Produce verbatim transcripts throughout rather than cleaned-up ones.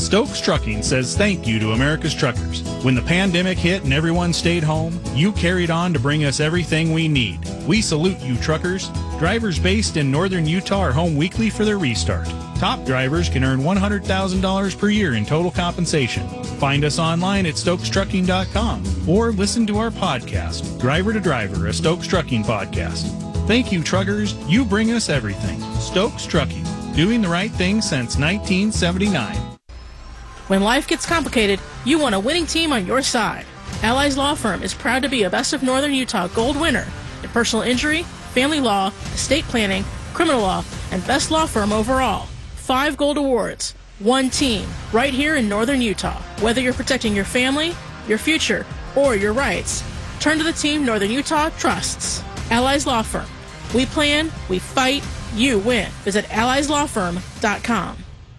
Stokes Trucking says thank you to America's truckers. When the pandemic hit and everyone stayed home, you carried on to bring us everything we need. We salute you, truckers. Drivers based in northern Utah are home weekly for their restart. Top drivers can earn one hundred thousand dollars per year in total compensation. Find us online at stokes trucking dot com or listen to our podcast, Driver to Driver, a Stokes Trucking podcast. Thank you, truckers. You bring us everything. Stokes Trucking, doing the right thing since nineteen seventy-nine. When life gets complicated, you want a winning team on your side. Allies Law Firm is proud to be a Best of Northern Utah Gold winner in personal injury, family law, estate planning, criminal law, and Best Law Firm overall. Five gold awards, one team, right here in Northern Utah. Whether you're protecting your family, your future, or your rights, turn to the team Northern Utah trusts. Allies Law Firm. We plan, we fight, you win. Visit allies law firm dot com.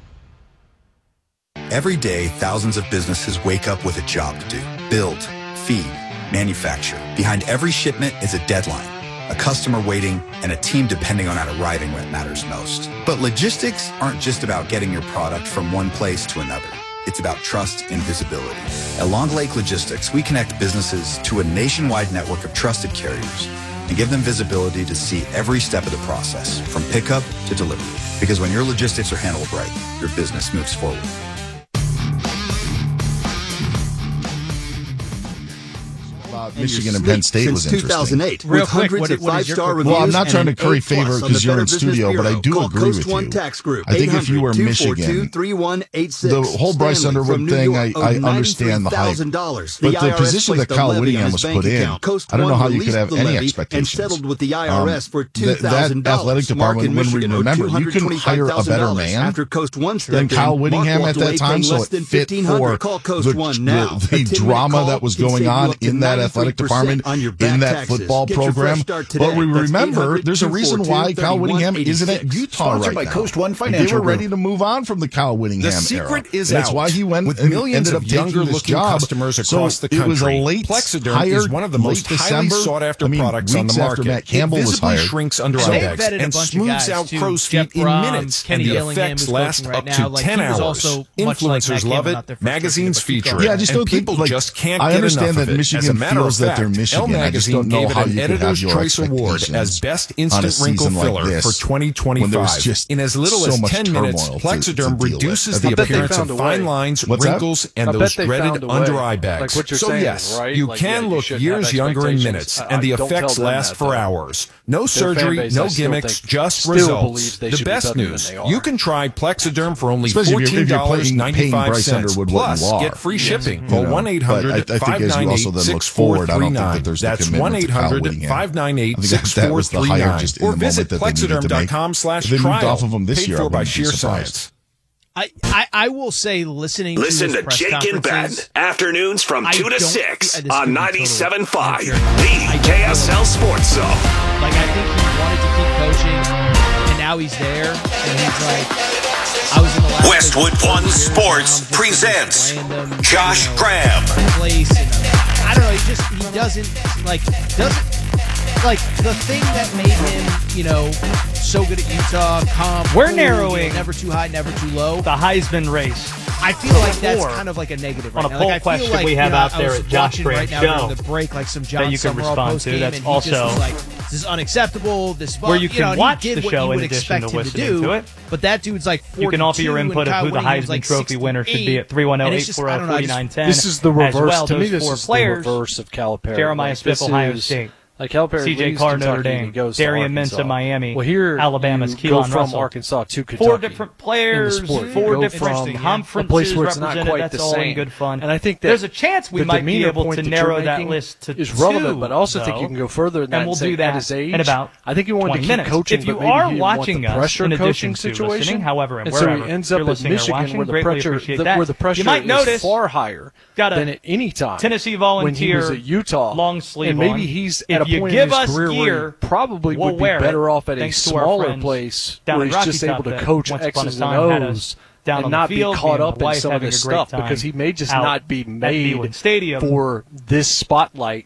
Every day, thousands of businesses wake up with a job to do. Build, feed, manufacture. Behind every shipment is a deadline, a customer waiting, and a team depending on it arriving when it matters most. But logistics aren't just about getting your product from one place to another. It's about trust and visibility. At Long Lake Logistics, we connect businesses to a nationwide network of trusted carriers and give them visibility to see every step of the process, from pickup to delivery. Because when your logistics are handled right, your business moves forward. Michigan and Penn State was interesting. two thousand eight, Real with quick, hundreds what- of what is your five-star quick- reviews. Well, I'm not trying to and an curry A plus favor on because the you're Better in Business studio, but I Bureau. do Call agree Coast with One you. Tax Group. I think if you were eight hundred, two four two, Michigan, three one eight six. the whole Bryce Stanley Underwood from New thing, York I- I owed understand the hype. ninety-three thousand dollars. But the I R S position that placed a Kyle levy on Whittingham his was bank put in, account. Coast I don't know One how you could released have the any levy expectations. and settled with the I R S Um, for th- two thousand that dollars. athletic department, when we remember, you can hire a better man after Coast One than Kyle Whittingham at that time, so it fit for Call Coast the, One now. the, the drama that was going on in that athletic department, in that football program. But we remember, there's a reason why Kyle Whittingham isn't at Utah right by now. Coast One Like, Financial they were Group. ready to move on from the Kyle Whittingham The secret era. is And that's out. why he went With and millions ended of up taking this younger-looking job. customers So across the it was a country, late Plexiderm hired, is one of the most late highly December. sought-after I mean, products on the weeks after market. Matt Campbell It was visibly hired. shrinks under So- eye They've bags vetted a and bunch of smooths guys, out too. crow's Jeff feet in Brom, minutes, Kenny and the Dillingham, effects who's last coaching right up now. to Like, ten he was hours. also much like Influencers Matt love Campbell, it, not their first magazines choice, but keep feature going. it, Yeah, I just and don't think, people like, just can't I get understand enough that of it. Michigan As a matter feels of that they're fact, Michigan. Elle I just Magazine don't know gave it how an you could have Editor's your Choice Award expectations as Best on a Instant Wrinkle season like Filler this, for twenty when there was twenty-five. just In as little so as much ten minutes, turmoil to- Plexiderm to deal with. reduces I the bet they appearance found of a way. fine lines, What's that? wrinkles, and I bet those they dreaded found a way. under eye bags. Like what you're so saying, yes, right? you Like, can yeah, you look shouldn't years have younger in expectations. minutes, I- and the I don't tell effects them last that, for though. hours. No Their fan surgery, base, no I still gimmicks, think, just still results. believes they The should be best better than news, they are. you can try Plexiderm for only Especially if you're- fourteen if you're dollars paying- and ninety-five paying Bryce cents. Underwood what Plus, you are. get free shipping. You Call know, one eight but hundred, I- I think five as you nine also eight, then look six four forward, I three don't think that nine. there's the That's commitment one to eight Kyle hundred, Whittingham. five nine eight, I think that- six that four was the three hire nine. just in Or the moment visit that they needed to plexiderm dot com make. slash If they moved trial. off of him this Paid year, I for by wouldn't be sheer surprised. science. I, I, I will say, listening Listen to, to his press Jake and Ben, conferences, afternoons from I two to don't- six this could on be ninety-seven point five, totally unfair. the K S L Sports Zone. Like, I think he wanted to keep coaching, and now he's there, and he's like, I was in the last Westwood place One for years, Sports now I'm just in presents this random, Josh you know, Graham. place, and I don't know, he just, he doesn't, like, doesn't, like, the thing that made him, you know, so good at Utah, calm, We're cool, narrowing you know, never too high, never too low. The Heisman race. I feel like that's kind of like a negative right on a now. poll Like, I feel question like, we you have know, out I there was at Josh watching Graham right now Show during the break, like some John that you can Summerall respond post to. game, That's and he also just was like, "This is unacceptable." This where you you can know, and watch he did the what show you in would addition expect to him to listening do. to it. But that dude's like You can offer your forty-two, input and of Kyle who the Whittingham's Heisman like Trophy winner should be at three one zero, And eight it's just- four I zero, don't know, I four just- nine one zero. This is the reverse. As well, to me, those this four is players, the reverse of Calipari. Jeremiah Like, Spiffel, this Ohio is- State. Like Calipari C J leaves Carr, Kentucky Notre and he Dame. goes to Darian Arkansas. Mintz, Miami. Well, here Alabama's you go Keelan from Russell. Arkansas to Kentucky. Four different players, in the sport. You four go different from conferences a place where it's not represented. quite That's the all in same. good fun. And I think that there's a chance we the might be demeanor able point to that narrow you're that making list to is two, relevant, but I also though. think you can go further than that and we'll and say do that at his age. in about I think you wanted twenty to keep minutes. coaching, If you but maybe are he didn't watching want the us, pressure in coaching addition to situation, listening, however and and so wherever he ends you're up at listening or Michigan watching, where the greatly pressure, appreciate the, that. where the pressure You might is notice, far higher got a than at any time. Tennessee when he was volunteer at Utah, long sleeve and maybe on. he's If at a you point give in his us career where gear, he probably we'll would be wear it, better off at a thanks to our smaller friends place down where in he's just Rocky able Top to that coach once upon a X's and time had O's us down and on the not field, be caught me and up my in wife some of having this a great stuff time because he may just out not be at made Beewood Stadium for this spotlight